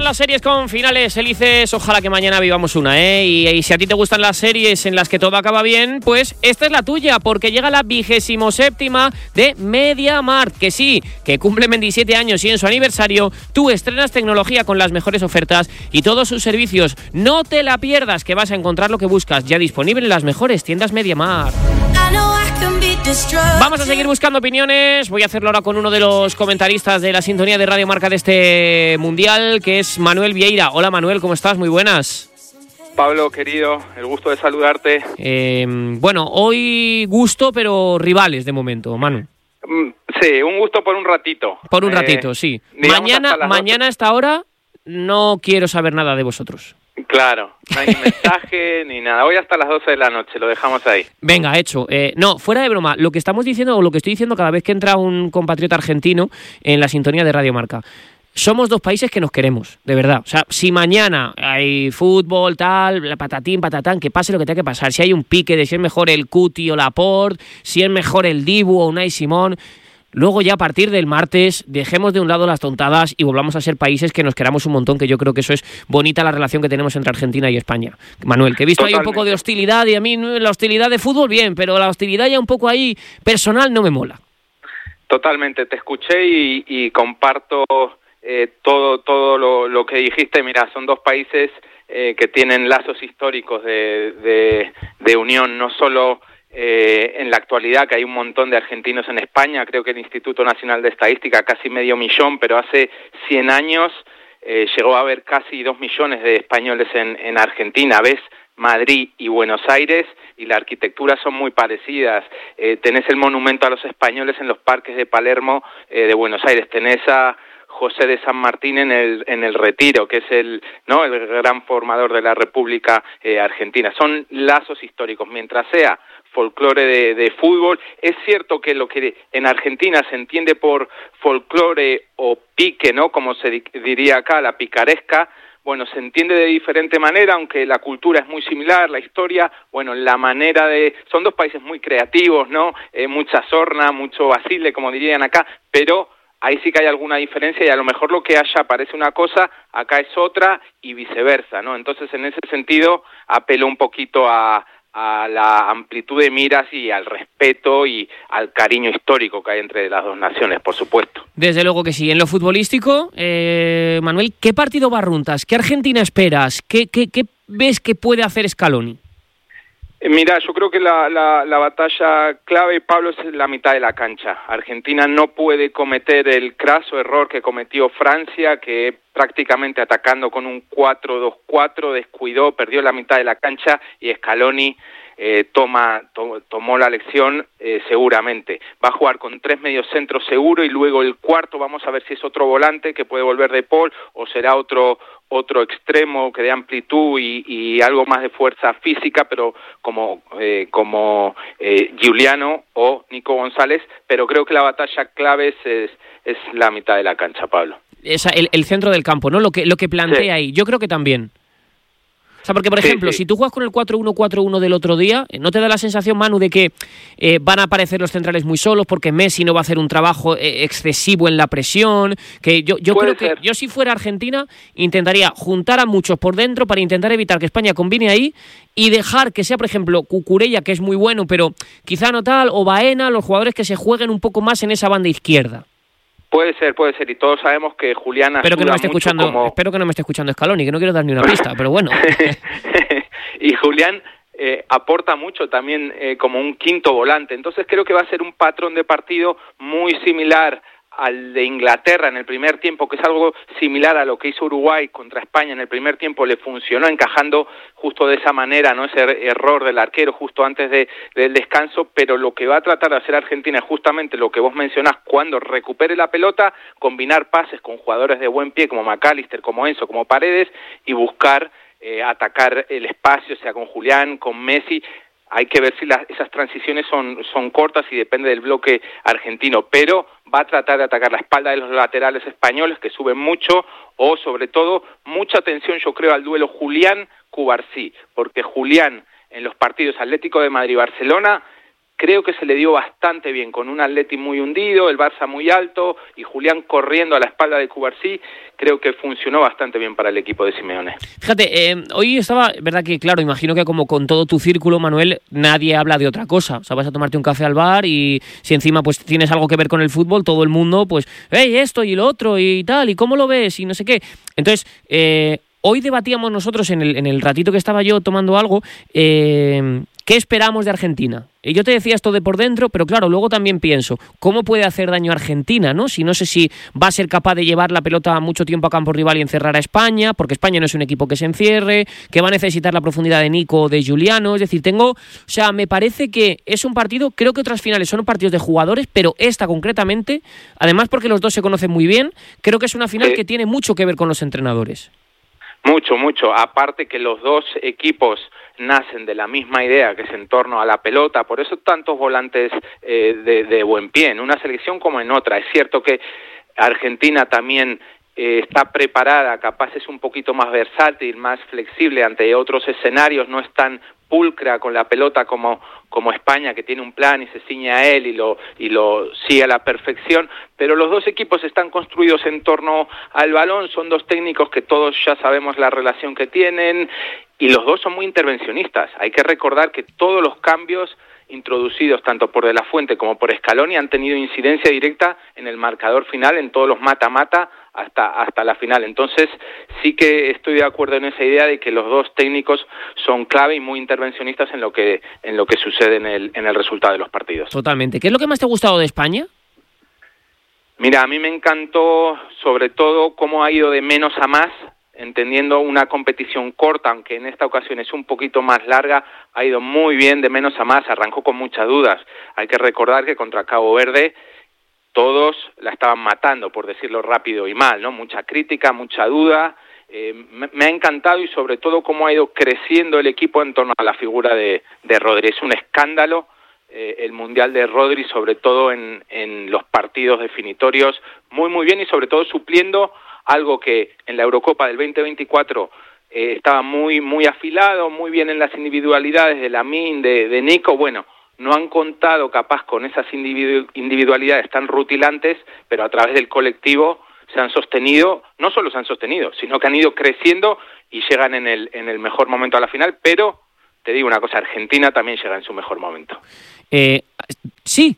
gustan las series con finales felices, ojalá que mañana vivamos una, ¿eh? Y si a ti te gustan las series en las que todo acaba bien, pues esta es la tuya, porque llega la 27ª de MediaMarkt, que sí, que cumple 27 años y en su aniversario tú estrenas tecnología con las mejores ofertas y todos sus servicios. No te la pierdas, que vas a encontrar lo que buscas, ya disponible en las mejores tiendas MediaMarkt. Vamos a seguir buscando opiniones. Voy a hacerlo ahora con uno de los comentaristas de la sintonía de Radio Marca de este Mundial, que es Manuel Vieira. Hola Manuel, ¿cómo estás? Muy buenas. Pablo, querido, el gusto de saludarte. Bueno, hoy gusto, pero rivales de momento, Manu. Sí, un gusto por un ratito. Por un ratito, sí. Mañana a esta hora no quiero saber nada de vosotros. Claro, no hay ni mensaje ni nada. Hoy hasta las 12 de la noche, lo dejamos ahí. Venga, hecho. No, fuera de broma, lo que estamos diciendo o lo que estoy diciendo cada vez que entra un compatriota argentino en la sintonía de Radio Marca, somos dos países que nos queremos, de verdad. O sea, si mañana hay fútbol, tal, patatín, patatán, que pase lo que tenga que pasar. Si hay un pique de si es mejor el Cuti o Laporte, si es mejor el Dibu o Unai Simón, luego ya a partir del martes dejemos de un lado las tontadas y volvamos a ser países que nos queramos un montón, que yo creo que eso es bonita la relación que tenemos entre Argentina y España. Manuel, que he visto ahí un poco de hostilidad, y a mí la hostilidad de fútbol bien, pero la hostilidad ya un poco ahí personal no me mola. Totalmente, te escuché y comparto todo lo que dijiste. Mira, son dos países que tienen lazos históricos de unión, no solo en la actualidad, que hay un montón de argentinos en España. Creo que el Instituto Nacional de Estadística, casi 500.000, pero hace 100 años llegó a haber casi 2 millones de españoles en Argentina. Ves Madrid y Buenos Aires y la arquitectura son muy parecidas. Tenés el monumento a los españoles en los parques de Palermo, de Buenos Aires. Tenés a José de San Martín en el Retiro, que es el gran formador de la República Argentina. Son lazos históricos. Mientras sea folclore de fútbol, es cierto que lo que en Argentina se entiende por folclore o pique, ¿no?, como se diría acá, la picaresca, bueno, se entiende de diferente manera, aunque la cultura es muy similar, la historia, bueno, la manera de... Son dos países muy creativos, ¿no? Mucha sorna, mucho vacile, como dirían acá, pero ahí sí que hay alguna diferencia y a lo mejor lo que allá parece una cosa, acá es otra y viceversa, ¿no? Entonces, en ese sentido, apelo un poquito a la amplitud de miras y al respeto y al cariño histórico que hay entre las dos naciones, por supuesto. Desde luego que sí. En lo futbolístico, Manuel, ¿qué partido barruntas? ¿Qué Argentina esperas? ¿Qué ves que puede hacer Scaloni? Mira, yo creo que la batalla clave, Pablo, es la mitad de la cancha. Argentina no puede cometer el craso error que cometió Francia, que prácticamente atacando con un 4-2-4 descuidó, perdió la mitad de la cancha y Scaloni tomó la lección seguramente. Va a jugar con 3 mediocentros seguro y luego el cuarto vamos a ver si es otro volante que puede volver de Paul o será otro extremo que dé amplitud y algo más de fuerza física, pero como Giuliano o Nico González, pero creo que la batalla clave es la mitad de la cancha, Pablo. El centro del campo, ¿no? Lo que plantea ahí, yo creo que también. O sea, porque, por ejemplo, si tú juegas con el 4-1-4-1 del otro día, ¿no te da la sensación, Manu, de que van a aparecer los centrales muy solos porque Messi no va a hacer un trabajo excesivo en la presión? Que yo creo que yo, si fuera Argentina, intentaría juntar a muchos por dentro para intentar evitar que España combine ahí y dejar que sea, por ejemplo, Cucurella, que es muy bueno, pero quizá no tal, o Baena, los jugadores que se jueguen un poco más en esa banda izquierda. Puede ser, y todos sabemos que Julián Espero que no me esté escuchando Scaloni, que no quiero dar ni una pista, pero bueno. Y Julián aporta mucho también como un quinto volante, entonces creo que va a ser un patrón de partido muy similar al de Inglaterra en el primer tiempo, que es algo similar a lo que hizo Uruguay contra España en el primer tiempo. Le funcionó encajando justo de esa manera, no ese error del arquero justo antes del descanso, pero lo que va a tratar de hacer Argentina es justamente lo que vos mencionás: cuando recupere la pelota, combinar pases con jugadores de buen pie como McAllister, como Enzo, como Paredes, y buscar atacar el espacio, sea con Julián, con Messi. Hay que ver si esas transiciones son cortas y depende del bloque argentino, pero va a tratar de atacar la espalda de los laterales españoles, que suben mucho, o sobre todo mucha atención, yo creo, al duelo Julián-Cubarsí, porque Julián en los partidos Atlético de Madrid y Barcelona creo que se le dio bastante bien, con un Atleti muy hundido, el Barça muy alto y Julián corriendo a la espalda de Cubarsí. Creo que funcionó bastante bien para el equipo de Simeone. Fíjate, hoy estaba, verdad que claro, imagino que como con todo tu círculo, Manuel, nadie habla de otra cosa. O sea, vas a tomarte un café al bar y si encima pues tienes algo que ver con el fútbol, todo el mundo pues, hey, esto y lo otro y tal, y cómo lo ves y no sé qué. Entonces, hoy debatíamos nosotros en el ratito que estaba yo tomando algo, ¿qué esperamos de Argentina? Y yo te decía esto de por dentro, pero claro, luego también pienso, ¿cómo puede hacer daño a Argentina, no? Si no sé si va a ser capaz de llevar la pelota mucho tiempo a campo rival y encerrar a España, porque España no es un equipo que se encierre, que va a necesitar la profundidad de Nico o de Giuliano, es decir, me parece que es un partido, creo que otras finales son partidos de jugadores, pero esta concretamente, además porque los dos se conocen muy bien, creo que es una final que tiene mucho que ver con los entrenadores. Mucho. Aparte que los dos equipos nacen de la misma idea, que es en torno a la pelota, por eso tantos volantes de buen pie, en una selección como en otra. Es cierto que Argentina también está preparada, capaz es un poquito más versátil, más flexible ante otros escenarios, no es tan pulcra con la pelota como España, que tiene un plan y se ciñe a él y lo sigue a la perfección, pero los dos equipos están construidos en torno al balón, son dos técnicos que todos ya sabemos la relación que tienen, y los dos son muy intervencionistas. Hay que recordar que todos los cambios introducidos tanto por De la Fuente como por Scaloni han tenido incidencia directa en el marcador final, en todos los mata-mata hasta la final. Entonces sí que estoy de acuerdo en esa idea de que los dos técnicos son clave y muy intervencionistas en lo que sucede en el resultado de los partidos. Totalmente. ¿Qué es lo que más te ha gustado de España? Mira, a mí me encantó sobre todo cómo ha ido de menos a más, entendiendo una competición corta, aunque en esta ocasión es un poquito más larga, ha ido muy bien de menos a más, arrancó con muchas dudas. Hay que recordar que contra Cabo Verde todos la estaban matando, por decirlo rápido y mal, ¿no? Mucha crítica, mucha duda. Me ha encantado y sobre todo cómo ha ido creciendo el equipo en torno a la figura de Rodri. Es un escándalo el Mundial de Rodri, sobre todo en los partidos definitorios, muy bien y sobre todo supliendo algo que en la Eurocopa del 2024 estaba muy afilado, muy bien en las individualidades de Lamine, de Nico. Bueno, no han contado capaz con esas individualidades tan rutilantes, pero a través del colectivo se han sostenido, no solo se han sostenido, sino que han ido creciendo y llegan en el mejor momento a la final, pero te digo una cosa, Argentina también llega en su mejor momento. Sí.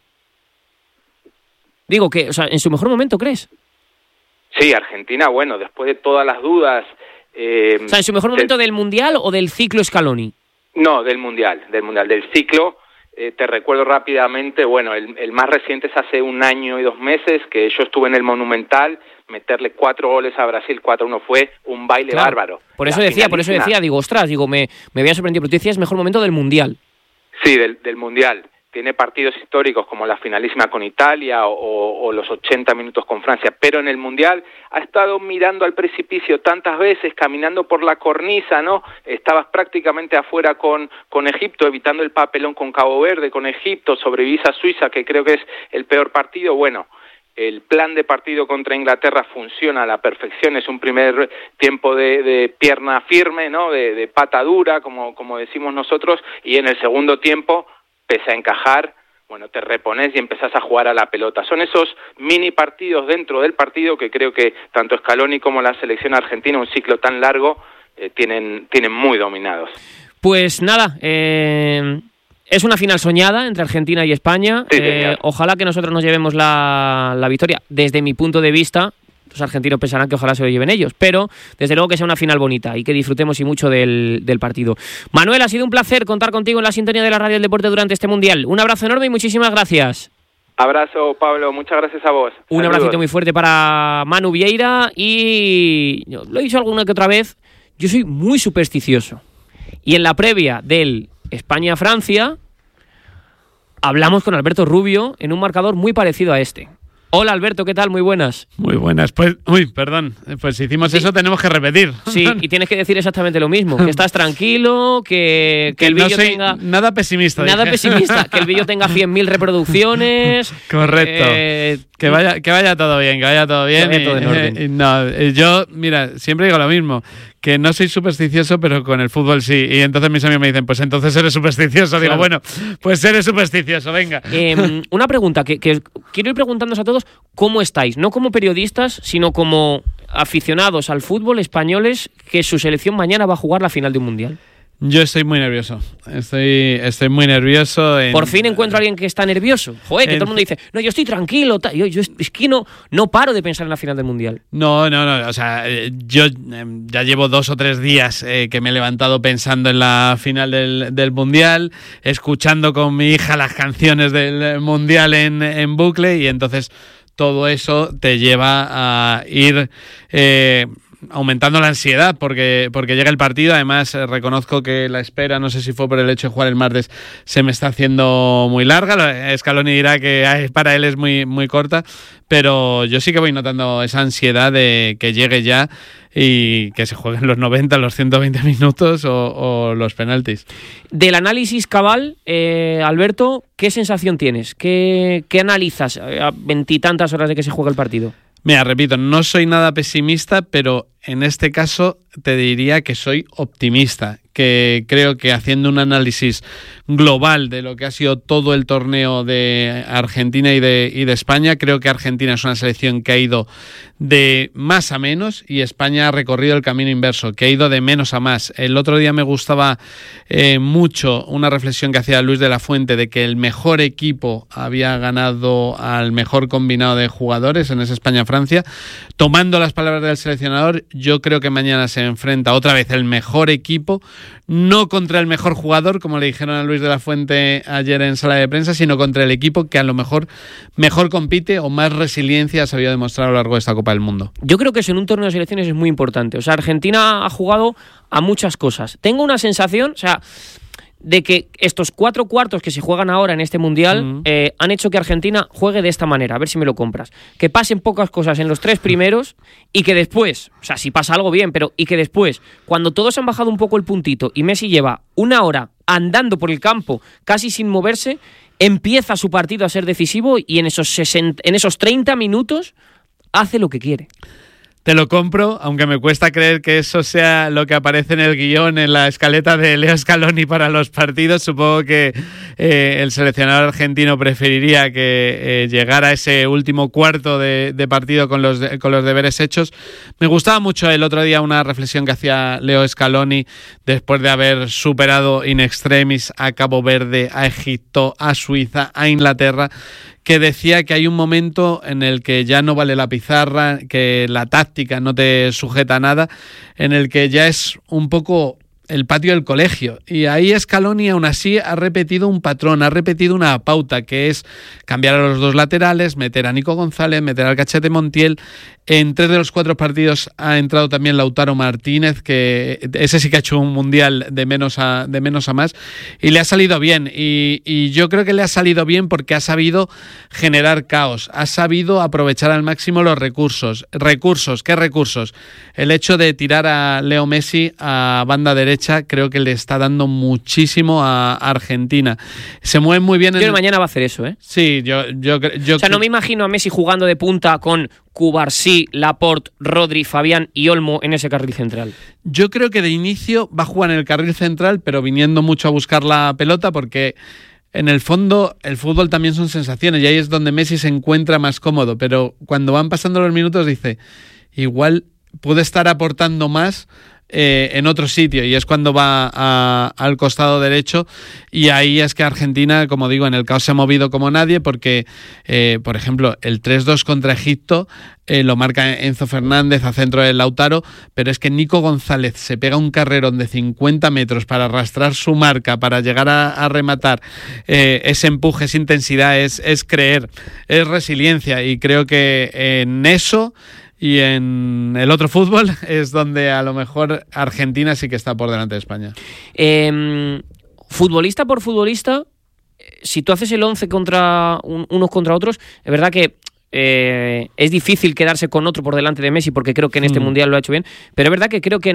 Digo que, o sea, en su mejor momento, ¿crees? Sí, Argentina, bueno, después de todas las dudas... o sea, ¿en su mejor momento del Mundial o del ciclo Scaloni? No, del Mundial, del ciclo. Te recuerdo rápidamente, bueno, el más reciente es hace 1 año y 2 meses, que yo estuve en el Monumental, meterle 4 goles a Brasil, 4-1 fue un baile bárbaro. Por eso decía, digo, ostras, me había sorprendido, pero tú decías mejor momento del Mundial. Sí, del Mundial. Tiene partidos históricos como la finalísima con Italia o los 80 minutos con Francia, pero en el Mundial ha estado mirando al precipicio tantas veces, caminando por la cornisa, ¿no? Estabas prácticamente afuera con Egipto, evitando el papelón con Cabo Verde, con Egipto, sobrevisa Suiza, que creo que es el peor partido. Bueno, el plan de partido contra Inglaterra funciona a la perfección, es un primer tiempo de pierna firme, ¿no? De pata dura, como decimos nosotros, y en el segundo tiempo, pese a encajar, bueno, te repones y empezás a jugar a la pelota. Son esos mini partidos dentro del partido que creo que tanto Scaloni como la selección argentina, un ciclo tan largo, tienen muy dominados. Pues nada, es una final soñada entre Argentina y España. Sí, ojalá que nosotros nos llevemos la victoria. Desde mi punto de vista, los argentinos pensarán que ojalá se lo lleven ellos, pero desde luego que sea una final bonita y que disfrutemos y mucho del partido. Manuel, ha sido un placer contar contigo en la sintonía de la Radio del Deporte durante este Mundial. Un abrazo enorme y muchísimas gracias. Abrazo, Pablo, muchas gracias a vos. Un abracito muy fuerte para Manu Vieira y lo he dicho alguna que otra vez, yo soy muy supersticioso. Y en la previa del España-Francia hablamos con Alberto Rubio en un marcador muy parecido a este. Hola Alberto, ¿qué tal? Muy buenas. Muy buenas. Pues, pues si hicimos eso tenemos que repetir. Sí, y tienes que decir exactamente lo mismo, que estás tranquilo, que el vídeo no soy tenga... nada pesimista. Nada pesimista, que el vídeo tenga 100.000 reproducciones. Correcto. Que vaya todo bien, que vaya todo bien. Que vaya todo en orden. Yo, mira, siempre digo lo mismo, que no soy supersticioso, pero con el fútbol sí. Y entonces mis amigos me dicen, pues entonces eres supersticioso. Claro. Digo, bueno, pues eres supersticioso, venga. Una pregunta que quiero ir preguntándoos a todos, ¿cómo estáis? No como periodistas, sino como aficionados al fútbol españoles, que su selección mañana va a jugar la final de un mundial. Yo estoy muy nervioso. Estoy muy nervioso. Por fin encuentro a alguien que está nervioso. Joder, que todo el mundo dice, no, yo estoy tranquilo. Yo es que no paro de pensar en la final del Mundial. No. O sea, yo ya llevo 2 o 3 días que me he levantado pensando en la final del Mundial, escuchando con mi hija las canciones del Mundial en bucle, y entonces todo eso te lleva a ir... aumentando la ansiedad porque llega el partido. Además, reconozco que la espera, no sé si fue por el hecho de jugar el martes, se me está haciendo muy larga. Scaloni dirá que para él es muy, muy corta, pero yo sí que voy notando esa ansiedad de que llegue ya y que se jueguen los 90, los 120 minutos o los penaltis. Del análisis cabal, Alberto, ¿qué sensación tienes? ¿Qué analizas a 20 y tantas horas de que se juega el partido? Mira, repito, no soy nada pesimista, pero en este caso te diría que soy optimista, que creo que haciendo un análisis global de lo que ha sido todo el torneo de Argentina y de España, creo que Argentina es una selección que ha ido de más a menos y España ha recorrido el camino inverso, que ha ido de menos a más. El otro día me gustaba mucho una reflexión que hacía Luis de la Fuente de que el mejor equipo había ganado al mejor combinado de jugadores en esa España-Francia. Tomando las palabras del seleccionador, yo creo que mañana se enfrenta otra vez el mejor equipo, no contra el mejor jugador, como le dijeron a Luis de la Fuente ayer en sala de prensa, sino contra el equipo que a lo mejor compite o más resiliencia ha sabido demostrar a lo largo de esta Copa del Mundo. Yo creo que eso en un torneo de selecciones es muy importante. O sea, Argentina ha jugado a muchas cosas. Tengo una sensación, o sea, de que estos 4 cuartos que se juegan ahora en este Mundial han hecho que Argentina juegue de esta manera. A ver si me lo compras. Que pasen pocas cosas en los 3 primeros y que después, o sea, si pasa algo bien, pero y que después, cuando todos han bajado un poco el puntito y Messi lleva 1 hora andando por el campo, casi sin moverse, empieza su partido a ser decisivo y en esos 30 minutos hace lo que quiere. Te lo compro, aunque me cuesta creer que eso sea lo que aparece en el guión, en la escaleta de Leo Scaloni para los partidos. Supongo que el seleccionador argentino preferiría que llegara ese último cuarto de partido con los deberes hechos. Me gustaba mucho el otro día una reflexión que hacía Leo Scaloni después de haber superado in extremis a Cabo Verde, a Egipto, a Suiza, a Inglaterra, que decía que hay un momento en el que ya no vale la pizarra, que la táctica no te sujeta a nada, en el que ya es un poco el patio del colegio. Y ahí Scaloni aún así ha repetido un patrón, ha repetido una pauta, que es cambiar a los 2 laterales, meter a Nico González, meter al Cachete Montiel. En 3 de los 4 partidos ha entrado también Lautaro Martínez, que ese sí que ha hecho un mundial de menos a más, y le ha salido bien. Y yo creo que le ha salido bien porque ha sabido generar caos, ha sabido aprovechar al máximo los recursos. ¿Qué recursos? El hecho de tirar a Leo Messi a banda derecha creo que le está dando muchísimo a Argentina. Se mueve muy bien. Yo creo que mañana va a hacer eso, ¿eh? Sí, yo o sea, no me imagino a Messi jugando de punta con Cubarsí, Laporte, Rodri, Fabián y Olmo en ese carril central. Yo creo que de inicio va a jugar en el carril central, pero viniendo mucho a buscar la pelota, porque en el fondo el fútbol también son sensaciones y ahí es donde Messi se encuentra más cómodo, pero cuando van pasando los minutos dice, igual puede estar aportando más en otro sitio, y es cuando va al costado derecho, y ahí es que Argentina, como digo, en el caos se ha movido como nadie, porque por ejemplo el 3-2 contra Egipto lo marca Enzo Fernández a centro del Lautaro, pero es que Nico González se pega un carrerón de 50 metros para arrastrar su marca, para llegar a rematar. Ese empuje, esa intensidad es creer, es resiliencia, y creo que en eso y en el otro fútbol es donde a lo mejor Argentina sí que está por delante de España. Futbolista por futbolista, si tú haces el 11 contra unos contra otros, es verdad que Es difícil quedarse con otro por delante de Messi porque creo que en este Mundial lo ha hecho bien, pero es verdad que creo que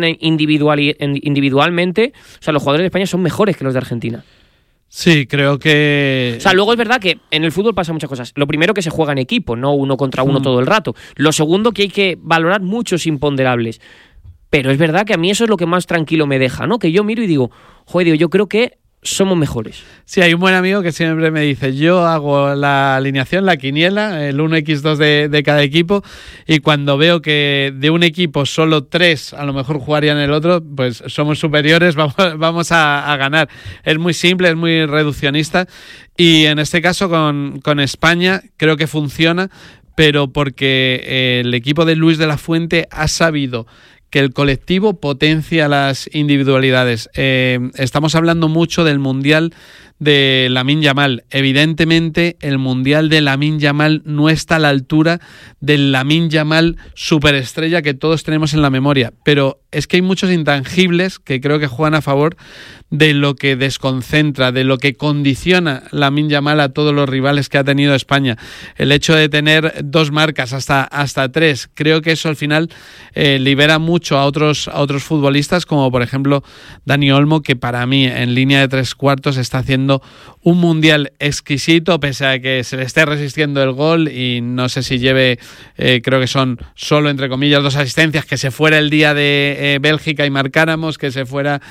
individualmente, o sea, los jugadores de España son mejores que los de Argentina. Sí, creo que... O sea, luego es verdad que en el fútbol pasan muchas cosas. Lo primero, que se juega en equipo, no uno contra uno todo el rato. Lo segundo, que hay que valorar muchos imponderables. Pero es verdad que a mí eso es lo que más tranquilo me deja, ¿no? Que yo miro y digo, joder, yo creo que somos mejores. Sí, hay un buen amigo que siempre me dice, yo hago la alineación, la quiniela, el 1x2 de cada equipo, y cuando veo que de un equipo solo 3 a lo mejor jugarían el otro, pues somos superiores, vamos a ganar. Es muy simple, es muy reduccionista, y en este caso con España creo que funciona, pero porque el equipo de Luis de la Fuente ha sabido que el colectivo potencia las individualidades. Estamos hablando mucho del Mundial de Lamine Yamal. Evidentemente, el Mundial de Lamine Yamal no está a la altura del Lamine Yamal superestrella que todos tenemos en la memoria, pero es que hay muchos intangibles que creo que juegan a favor de lo que desconcentra, de lo que condiciona Lamine Yamal a todos los rivales que ha tenido España. El hecho de tener 2 marcas hasta 3, creo que eso al final libera mucho a otros futbolistas, como por ejemplo Dani Olmo, que para mí en línea de 3 cuartos está haciendo un mundial exquisito, pese a que se le esté resistiendo el gol y no sé si lleve, creo que son solo entre comillas 2 asistencias, que se fuera el día de Bélgica y marcáramos, que se fuera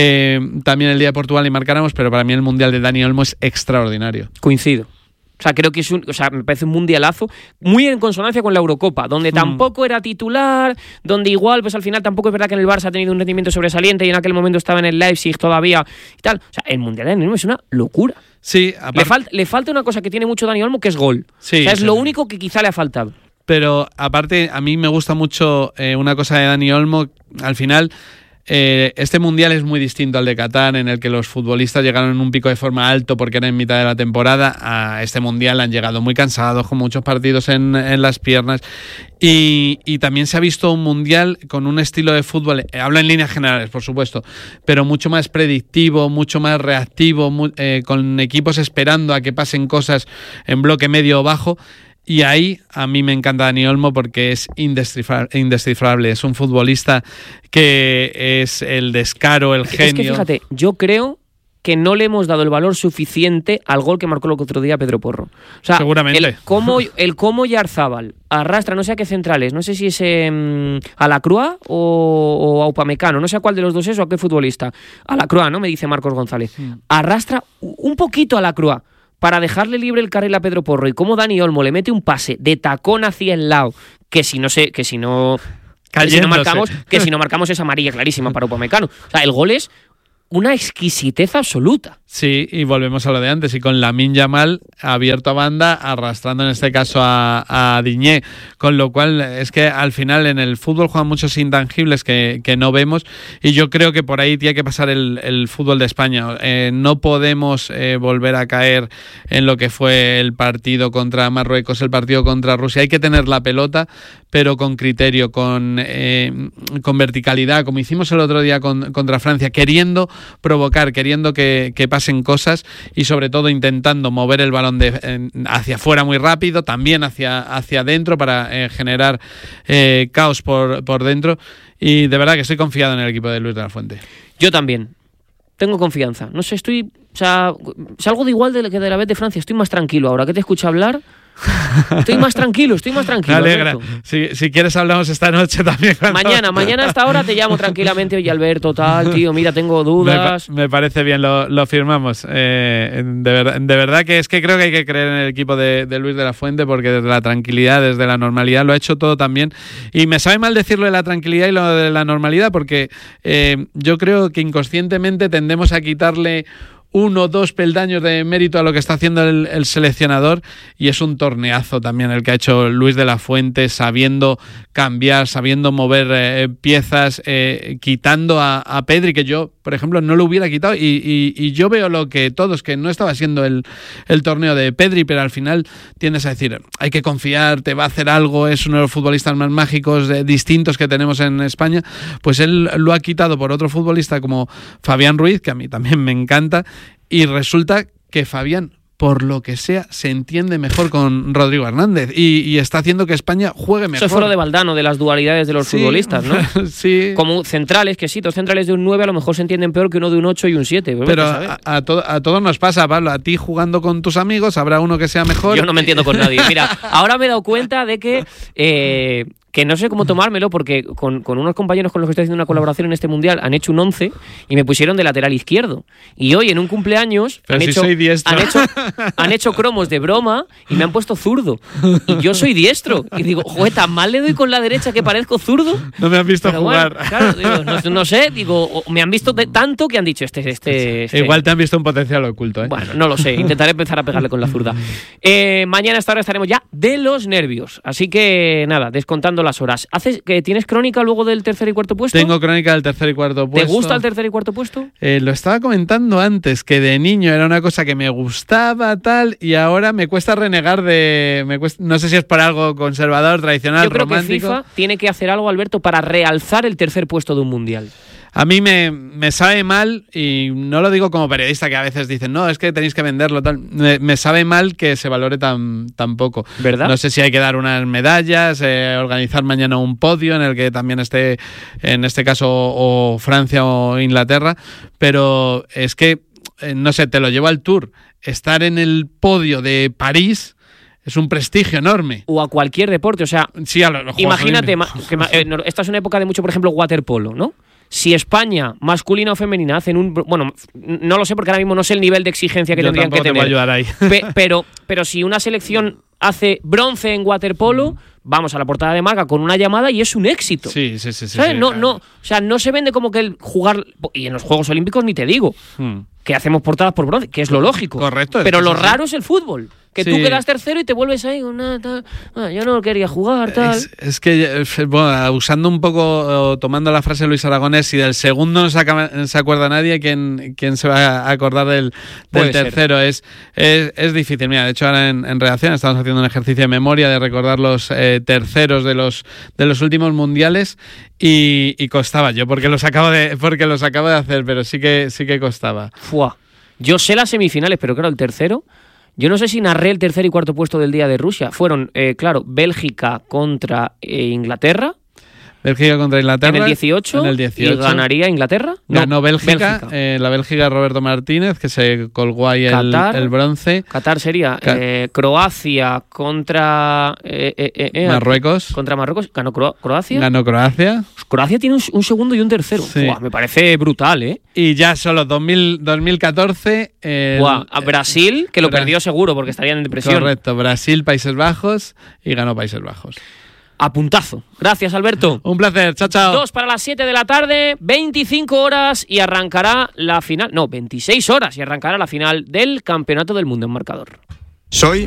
también el día de Portugal y marcáramos, pero para mí el mundial de Dani Olmo es extraordinario. Coincido. O sea, creo que me parece un mundialazo muy en consonancia con la Eurocopa, donde tampoco era titular, donde igual, pues al final tampoco es verdad que en el Barça ha tenido un rendimiento sobresaliente y en aquel momento estaba en el Leipzig todavía y tal. O sea, el mundial de Dani Olmo es una locura. Sí, le falta una cosa que tiene mucho Dani Olmo, que es gol. Sí, o sea, es lo único que quizá le ha faltado. Pero aparte, a mí me gusta mucho una cosa de Dani Olmo. Al final, este mundial es muy distinto al de Qatar, en el que los futbolistas llegaron en un pico de forma alto porque era en mitad de la temporada. A este mundial han llegado muy cansados, con muchos partidos en las piernas, y también se ha visto un mundial con un estilo de fútbol, hablo en líneas generales por supuesto, pero mucho más predictivo, mucho más reactivo, con equipos esperando a que pasen cosas en bloque medio o bajo. Y ahí a mí me encanta Dani Olmo porque es indescifrable. Es un futbolista que es el descaro, el genio. Es que fíjate, yo creo que no le hemos dado el valor suficiente al gol que marcó el otro día Pedro Porro. O sea, seguramente. El cómo Yarzábal arrastra, no sé a qué centrales, no sé si es a Lacroix o a Upamecano, no sé a cuál de los dos es o a qué futbolista. A Lacroix, ¿no? Me dice Marcos González. Arrastra un poquito a Lacroix para dejarle libre el carril a Pedro Porro, y cómo Dani Olmo le mete un pase de tacón hacia el lado, que si no marcamos es amarilla clarísima para Upamecano. O sea, el gol es una exquisitez absoluta. Sí, y volvemos a lo de antes, y con Lamine Yamal abierto a banda, arrastrando en este caso a Digne, con lo cual es que al final en el fútbol juegan muchos intangibles que no vemos, y yo creo que por ahí tiene que pasar el fútbol de España. No podemos volver a caer en lo que fue el partido contra Marruecos, el partido contra Rusia. Hay que tener la pelota, pero con criterio, con verticalidad, como hicimos el otro día contra Francia, queriendo provocar, queriendo que pasen cosas, y sobre todo intentando mover el balón hacia afuera muy rápido, también hacia adentro, para generar caos por dentro. Y de verdad que estoy confiado en el equipo de Luis de la Fuente. Yo también tengo confianza. No sé, salgo de igual que de la vez de Francia. Estoy más tranquilo ahora que te escucho hablar. Estoy más tranquilo. Me alegra. Si quieres hablamos esta noche también. Mañana a esta hora te llamo tranquilamente. Oye, Alberto, tío, mira, tengo dudas. Me parece bien, lo firmamos. De verdad que es que creo que hay que creer en el equipo de Luis de la Fuente, porque desde la tranquilidad, desde la normalidad, lo ha hecho todo también. Y me sabe mal decirlo de la tranquilidad y lo de la normalidad, porque yo creo que inconscientemente tendemos a quitarle 1 o 2 peldaños de mérito a lo que está haciendo el seleccionador, y es un torneazo también el que ha hecho Luis de la Fuente, sabiendo cambiar, sabiendo mover piezas, quitando a Pedri, que yo, por ejemplo, no lo hubiera quitado, y yo veo lo que todos, que no estaba siendo el torneo de Pedri, pero al final tiendes a decir, hay que confiar, te va a hacer algo, es uno de los futbolistas más mágicos, distintos que tenemos en España. Pues él lo ha quitado por otro futbolista como Fabián Ruiz, que a mí también me encanta, y resulta que Fabián por lo que sea, se entiende mejor con Rodrigo Hernández y está haciendo que España juegue mejor. Eso fue lo de Valdano, de las dualidades de los futbolistas, ¿no? Sí. Como centrales, que sí, dos centrales de un 9 a lo mejor se entienden peor que uno de un 8 y un 7. Pero a todos nos pasa, Pablo. A ti jugando con tus amigos habrá uno que sea mejor. Yo no me entiendo con nadie. Mira, ahora me he dado cuenta de que no sé cómo tomármelo, porque con unos compañeros con los que estoy haciendo una colaboración en este mundial han hecho un 11 y me pusieron de lateral izquierdo. Y hoy en un cumpleaños han hecho cromos de broma y me han puesto zurdo. Y yo soy diestro. Y digo, joder, tan mal le doy con la derecha que parezco zurdo. No me han visto jugar. Bueno, claro, digo, no sé, digo, me han visto tanto que han dicho este. Igual te han visto un potencial oculto, ¿eh? Bueno, no lo sé, intentaré empezar a pegarle con la zurda. Mañana a esta hora estaremos ya de los nervios. Así que nada, descontando las horas. ¿Tienes crónica luego del tercer y cuarto puesto? Tengo crónica del tercer y cuarto puesto. ¿Te gusta el tercer y cuarto puesto? Lo estaba comentando antes, que de niño era una cosa que me gustaba tal y ahora me cuesta renegar no sé si es por algo conservador, tradicional, yo creo romántico. Que FIFA tiene que hacer algo, Alberto, para realzar el tercer puesto de un mundial. A mí me sabe mal, y no lo digo como periodista, que a veces dicen, no, es que tenéis que venderlo, tal. Me sabe mal que se valore tan poco. ¿Verdad? No sé si hay que dar unas medallas, organizar mañana un podio en el que también esté, en este caso, o Francia o Inglaterra, pero es que, no sé, te lo llevo al Tour. Estar en el podio de París es un prestigio enorme. O a cualquier deporte, o sea, sí, a los imagínate, esta es una época de mucho, por ejemplo, waterpolo, ¿no? Si España, masculina o femenina, hacen un... Bueno, no lo sé porque ahora mismo no sé el nivel de exigencia que tendrían que tener. Te voy a ayudar ahí. Pero si una selección hace bronce en waterpolo, vamos a la portada de Marca con una llamada y es un éxito. Sí. ¿Sabes? Sí, o sea, no se vende como que el jugar... Y en los Juegos Olímpicos ni te digo. Que hacemos portadas por bronce, que es lo lógico. Correcto. Pero lo raro es el fútbol. Que sí. Tú quedas tercero y te vuelves ahí con yo no quería jugar, tal. Es que, bueno, usando un poco, tomando la frase de Luis Aragonés, si del segundo no se acuerda nadie, ¿quién se va a acordar del tercero? Es difícil. Mira, de hecho ahora en redacción estamos haciendo un ejercicio de memoria de recordar los terceros de los últimos mundiales y costaba. Yo porque los acabo de hacer, pero sí que costaba. Yo sé las semifinales, pero claro, el tercero... Yo no sé si narré el tercer y cuarto puesto del día de Rusia. Fueron, Bélgica contra Inglaterra. Bélgica contra Inglaterra. En el 18. ¿Y ganaría Inglaterra? Ganó Bélgica. La Bélgica de Roberto Martínez, que se colgó ahí el bronce. Qatar sería Croacia contra... Marruecos. Contra Marruecos. ¿Ganó Croacia? Ganó Croacia. Croacia tiene un segundo y un tercero. Sí. Me parece brutal, ¿eh? Y ya solo 2014... a Brasil, que lo perdió seguro porque estarían en depresión. Correcto. Brasil, Países Bajos y ganó Países Bajos. A puntazo. Gracias, Alberto. Un placer. Chao, chao. 2 para las 7 de la tarde, 25 horas y arrancará la final. No, 26 horas y arrancará la final del Campeonato del Mundo en marcador. Soy